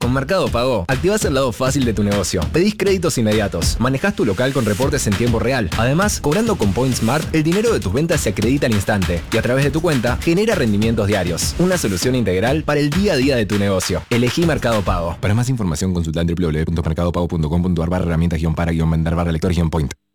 Con Mercado Pago, activás el lado fácil de tu negocio. Pedís créditos inmediatos, manejás tu local con reportes en tiempo real. Además, cobrando con Point Smart, el dinero de tus ventas se acredita al instante y a través de tu cuenta genera rendimientos diarios. Una solución integral para el día a día de tu negocio. Elegí Mercado Pago. Para más información consulta en www.mercadopago.com.ar/herramientas-para-vender-lector-point.